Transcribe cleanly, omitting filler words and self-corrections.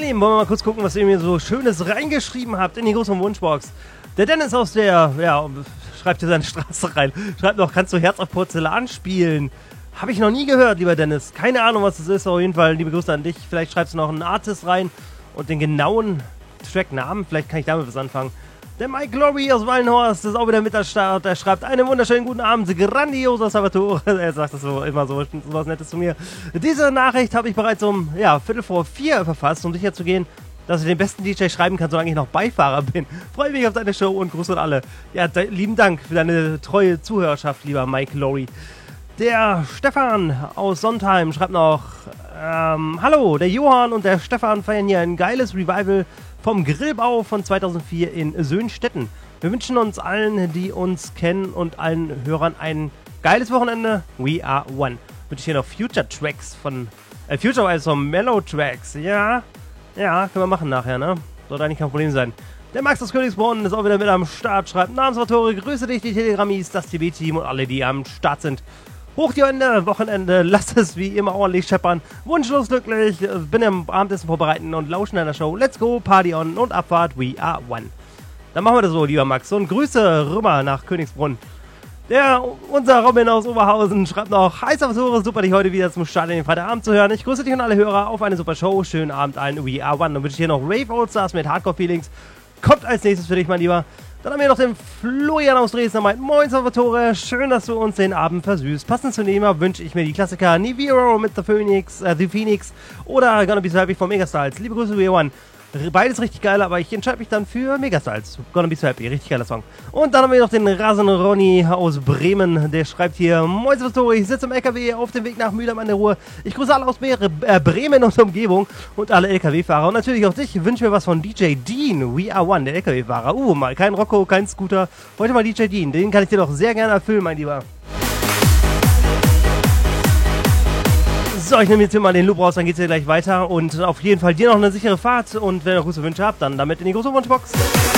Lieben, wollen wir mal kurz gucken, was ihr mir so Schönes reingeschrieben habt in die große Wunschbox. Der Dennis aus der, schreibt hier seine Straße rein. Schreibt noch, kannst du Herz auf Porzellan spielen? Habe ich noch nie gehört, lieber Dennis. Keine Ahnung, was das ist. Auf jeden Fall liebe Grüße an dich. Vielleicht schreibst du noch einen Artist rein und den genauen Tracknamen. Vielleicht kann ich damit was anfangen. Der Mike Glory aus Wallenhorst ist auch wieder mit am Start. Er schreibt einen wunderschönen guten Abend. Grandioser Salvatore. Er sagt das so immer so was Nettes zu mir. Diese Nachricht habe ich bereits um 3:45 verfasst, um sicher zu gehen, dass ich den besten DJ schreiben kann, solange ich noch Beifahrer bin. Freue mich auf deine Show und Gruß an alle. Ja, lieben Dank für deine treue Zuhörerschaft, lieber Mike Glory. Der Stefan aus Sontheim schreibt noch, hallo, der Johann und der Stefan feiern hier ein geiles Revival vom Grillbau von 2004 in Söhnstetten. Wir wünschen uns allen, die uns kennen und allen Hörern ein geiles Wochenende. We are one. Wünsche ich hier noch Future Tracks von, Future also von Mellow Tracks. Ja, können wir machen nachher, ne? Sollte eigentlich kein Problem sein. Der Max aus Königsbrunn ist auch wieder mit am Start, schreibt Namensautor, grüße dich, die Telegrammis, das TB-Team und alle, die am Start sind. Hoch die Hände, Wochenende, lasst es wie immer ordentlich scheppern. Wunschlos glücklich, bin im Abendessen vorbereiten und lauschen an der Show. Let's go, Party on und Abfahrt, we are one. Dann machen wir das so, lieber Max. Und Grüße rüber nach Königsbrunn. Unser Robin aus Oberhausen schreibt noch, hi Salvatore, super dich heute wieder zum Start in den Freitagabend zu hören. Ich grüße dich und alle Hörer auf eine super Show. Schönen Abend allen, we are one. Dann wünsche ich hier noch Rave Allstars mit Hardcore Feelings. Kommt als nächstes für dich, mein Lieber. Dann haben wir noch den Florian aus Dresden, der meint, moin Salvatore, schön, dass du uns den Abend versüßt. Passend zu Nehmer wünsche ich mir die Klassiker Niviro mit The Phoenix oder Gonna Be So Happy von Megastyles. Liebe Grüße, We One. Beides richtig geil, aber ich entscheide mich dann für Megastyles. Gonna Be So Happy, richtig geiler Song. Und dann haben wir noch den Rasen Ronny aus Bremen, der schreibt hier, moin Salvatore, ich sitze im LKW auf dem Weg nach Mühlheim an der Ruhr. Ich grüße alle aus Bremen und Umgebung und alle LKW-Fahrer und natürlich auch dich. Wünsche mir was von DJ Dean, We Are One, der LKW-Fahrer. Mal kein Rocco, kein Scooter, heute mal DJ Dean, den kann ich dir doch sehr gerne erfüllen, mein Lieber. So, ich nehme jetzt hier mal den Loop raus, dann geht's hier gleich weiter und auf jeden Fall dir noch eine sichere Fahrt und wenn ihr noch gute Wünsche habt, dann damit in die große Wunschbox.